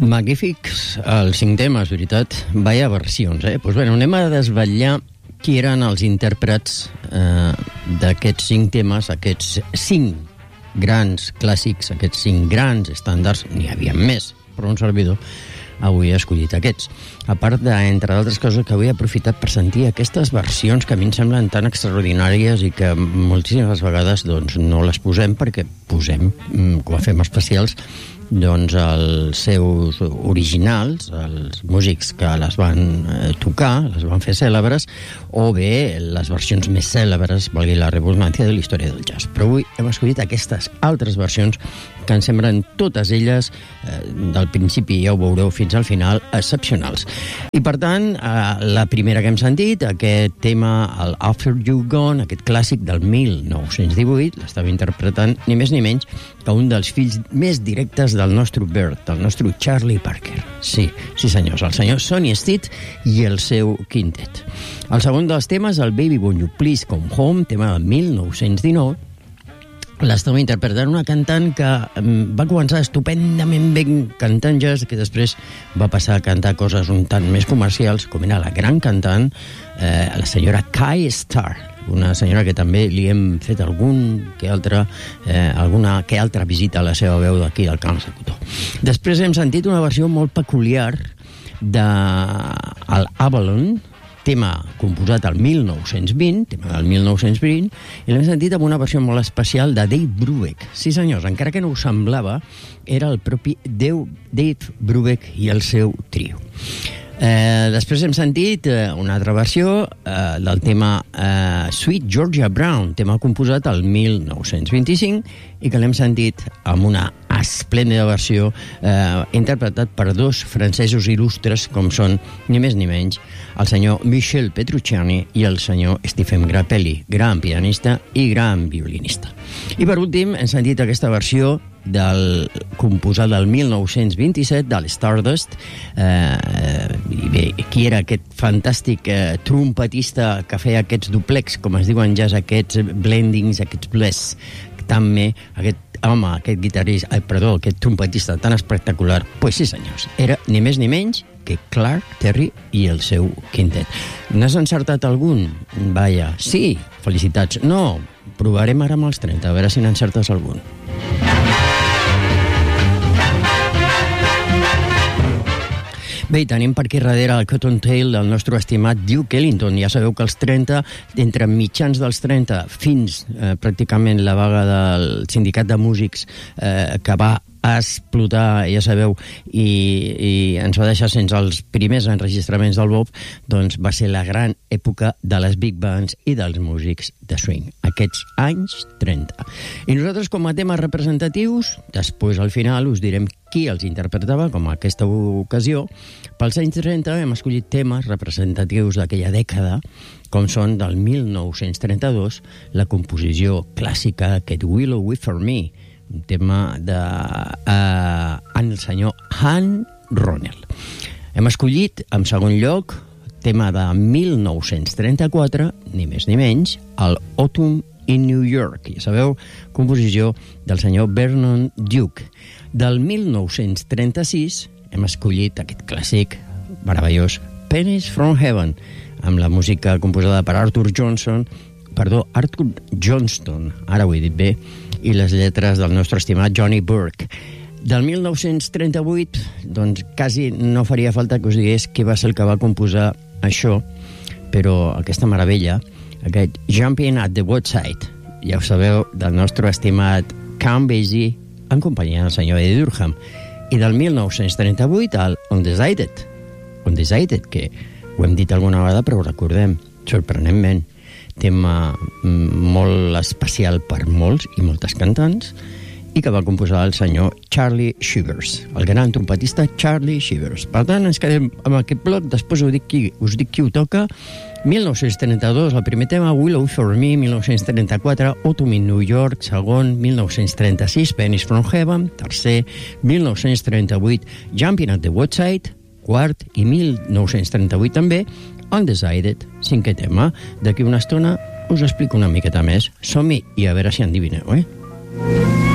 Magnífics els 5 temes, veritat. Vaya versions, eh? Doncs bé, anem a desvetllar qui eren els intèrprets d'aquests 5 temes, aquests 5 grans clàssics, aquests 5 grans estàndards. N'hi havia més, però un servidor avui ha escollit aquests. A part de, entre d'altres coses, que avui he aprofitat per sentir aquestes versions que a mi em semblen tan extraordinàries i que moltíssimes vegades doncs, no les posem perquè posem, quan fem especials, doncs els seus originals, els músics que les van tocar, les van fer cèlebres, o bé les versions més cèlebres, valgui la redundància, de la història del jazz. Però avui hem escollit aquestes altres versions que ens semblen totes elles, del principi ja ho veureu fins al final, excepcionals. I per tant, la primera que hem sentit, aquest tema, el After You Gone, aquest clàssic del 1918, l'estava interpretant ni més ni menys que un dels fills més directes del nostre Bird, del nostre Charlie Parker. Sí, senyors, el senyor Sonny Stitt i el seu quintet. El segon dels temes, el Baby Won't You Please Come Home, tema del 1919, l'estava interpretant una cantant que va començar estupendament ben cantant jazz, que després va passar a cantar coses un tant més comercials, com era la gran cantant, la senyora Kay Starr, una senyora que també li hem fet alguna que altra visita a la seva veu d'aquí del Camp de Cotó. Després hem sentit una versió molt peculiar de l'Avalon, tema composat al 1920, i l'hem sentit amb una versió molt especial de Dave Brubeck. Sí, senyors, encara que no us semblava, era el propi Dave Brubeck i el seu trio. Després hem sentit una altra versió del tema Sweet Georgia Brown, tema composat al 1925, i que l'hem sentit amb una esplèndida versió interpretat per 2 francesos il·lustres, com són ni més ni menys el senyor Michel Petrucciani i el senyor Stephen Grappelli, gran pianista i gran violinista. I per últim hem sentit aquesta versió composat del 1927 de l'Stardust, i bé, qui era aquest fantàstic trompetista que feia aquests duplex, com es diuen jazz, aquests blendings, aquests bless, també aquest trompetista tan espectacular. Pues sí, senyors, era ni més ni menys que Clark Terry i el seu quintet. N'has encertat algun? Vaja, sí, felicitats. No, provarem ara amb els 30, a veure si n'encertes algun. Bé, tenim per aquí darrere el Cottontail del nostre estimat Duke Ellington. Ja sabeu que els 30, entre mitjans dels 30 fins pràcticament la vaga del sindicat de músics que va explotar, ja sabeu, i ens va deixar sense els primers enregistraments del Bob, doncs va ser la gran època de les big bands i dels músics de swing, aquests anys 30. I nosaltres, com a temes representatius, després al final us direm qui els interpretava, com a aquesta ocasió. Pels anys 30 hem escollit temes representatius d'aquella dècada, com són del 1932, la composició clàssica, aquest Willow Wait for Me, un tema del senyor Han Ronell. Hem escollit, en segon lloc, tema de 1934, ni més ni menys, el Autumn in New York. Ja sabeu, composició del senyor Vernon Duke. Del 1936 hem escollit aquest clàssic meravellós, Pennies from Heaven, amb la música composada per Arthur Johnston, ara ho he dit bé, i les lletres del nostre estimat Johnny Burke. Del 1938, doncs quasi no faria falta que us digués qui va ser el que va composar això, però aquesta meravella, aquest Jumping at the Woodside, ja ho sabeu, del nostre estimat Count Basie, en companyia del senyor Eddie Durham. I del 1938, el Undecided, que ho hem dit alguna vegada, però ho recordem, sorprenentment, tema molt especial per molts i moltes cantants, i que va composar el senyor Charlie Shivers, el gran trompetista Charlie Shivers. Per tant, ens quedem amb aquest bloc, després us dic qui ho toca. 1932, el primer tema, Willow for Me, 1934, Autumn in New York, segon, 1936, Pennies from Heaven, tercer, 1938, Jumping at the Woodside, quart, i 1938 també, Undecided, cinquè tema. D'aquí una estona us explico una miqueta més. Som-hi i a veure si endivineu,